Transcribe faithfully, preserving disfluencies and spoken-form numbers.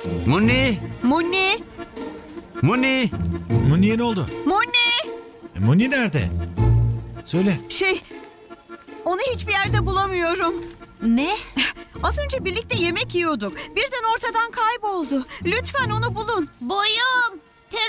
Muni! Muni! Muni! Muni'ye ne oldu? Muni! E, Muni nerede? Söyle. Şey, onu hiçbir yerde bulamıyorum. Ne? Az önce birlikte yemek yiyorduk. Birden ortadan kayboldu. Lütfen onu bulun. Boyum.